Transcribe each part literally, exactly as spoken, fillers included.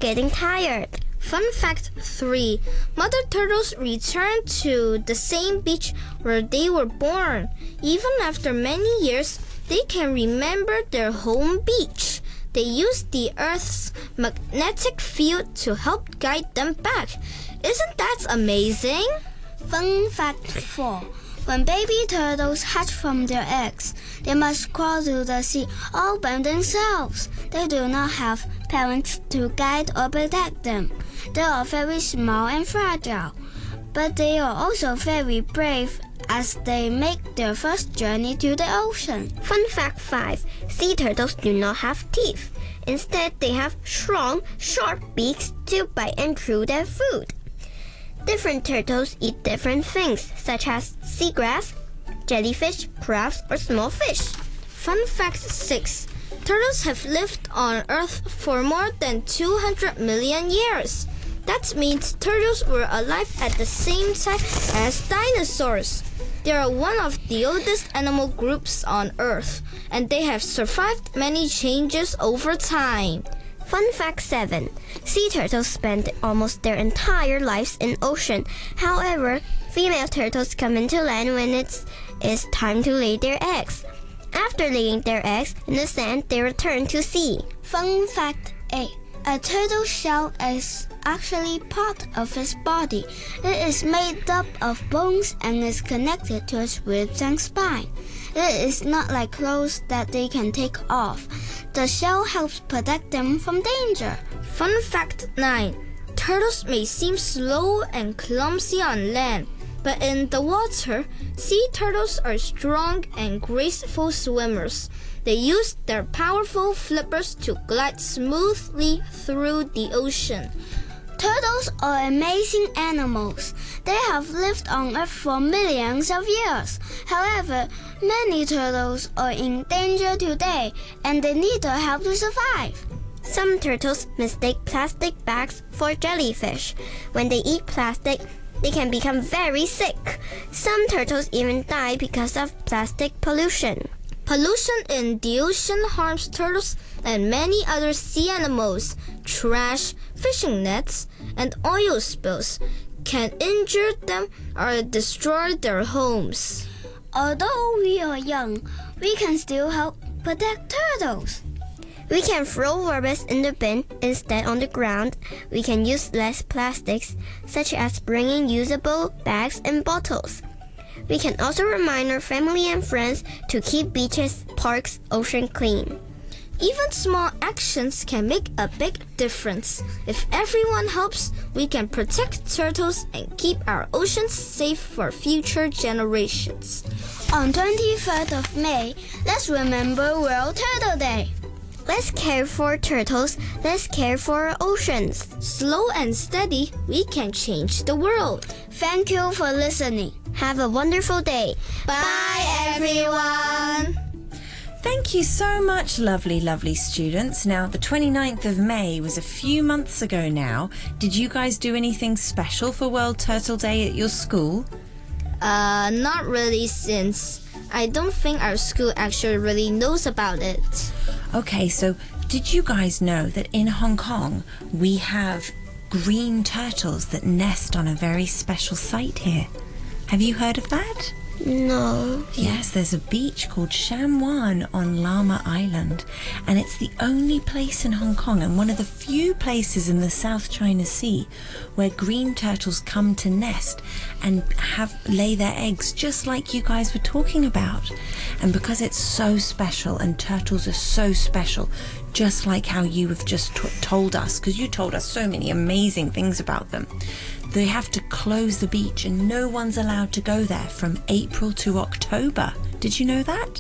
getting tired. Fun fact three. Mother turtles return to the same beach where they were born. Even after many years, they can remember their home beach. They use the Earth's magnetic field to help guide them back. Isn't that amazing? Fun fact four. When baby turtles hatch from their eggs, they must crawl to the sea all by themselves. They do not have parents to guide or protect them. They are very small and fragile, but they are also very brave as they make their first journey to the ocean. Fun fact five. Sea turtles do not have teeth. Instead, they have strong, sharp beaks to bite and chew their food. Different turtles eat different things, such as seagrass, jellyfish, crabs, or small fish. Fun fact six. Turtles have lived on Earth for more than two hundred million years. That means turtles were alive at the same time as dinosaurs. They are one of the oldest animal groups on Earth, and they have survived many changes over time. Fun fact seven. Sea turtles spend almost their entire lives in ocean. However, female turtles come into land when it's, it's time to lay their eggs. After laying their eggs in the sand, they return to sea. Fun fact eight. A turtle shell is actually part of its body. It is made up of bones and is connected to its ribs and spine. It is not like clothes that they can take off. The shell helps protect them from danger. Fun fact nine. Turtles may seem slow and clumsy on land, but in the water, sea turtles are strong and graceful swimmers. They use their powerful flippers to glide smoothly through the ocean. Turtles are amazing animals. They have lived on Earth for millions of years. However, many turtles are in danger today, and they need our help to survive. Some turtles mistake plastic bags for jellyfish. When they eat plastic, they can become very sick. Some turtles even die because of plastic pollution. Pollution in the ocean harms turtles and many other sea animals. Trash, fishing nets, and oil spills can injure them or destroy their homes. Although we are young, we can still help protect turtles. We can throw rubbish in the bin instead on the ground. We can use less plastics, such as bringing usable bags and bottles. We can also remind our family and friends to keep beaches, parks, ocean clean. Even small actions can make a big difference. If everyone helps, we can protect turtles and keep our oceans safe for future generations. On twenty-third of May, let's remember World Turtle Day. Let's care for turtles. Let's care for our oceans. Slow and steady, we can change the world. Thank you for listening. Have a wonderful day. Bye, everyone. Thank you so much, lovely, lovely students. Now, the twenty-ninth of May was a few months ago now. Did you guys do anything special for World Turtle Day at your school? Uh, not really, since I don't think our school actually really knows about it. Okay, so did you guys know that in Hong Kong we have green turtles that nest on a very special site here? Have you heard of that? No. Yes, there's a beach called Sham Wan on Llama Island, and it's the only place in Hong Kong and one of the few places in the South China Sea where green turtles come to nest and have lay their eggs just like you guys were talking about. And because it's so special and turtles are so special, just like how you have just t- told us, because you told us so many amazing things about them, they have to close the beach and no one's allowed to go there from April to October. Did you know that?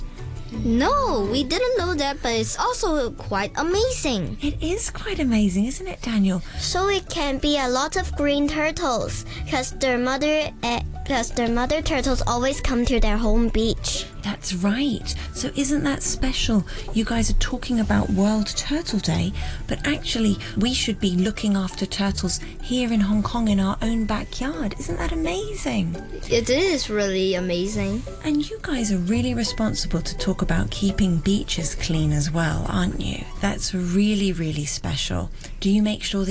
No, we didn't know that, but it's also quite amazing. It is quite amazing, isn't it, Daniel? So it can be a lot of green turtles, because their mother, because uh, their mother turtles always come to their home beach. That's right. So isn't that special? You guys are talking about World Turtle Day, but actually we should be looking after turtles here in Hong Kong in our own backyard. Isn't that amazing? It is really amazing. And you guys are really responsible to talk about keeping beaches clean as well, aren't you? That's really, really special. Do you make sure that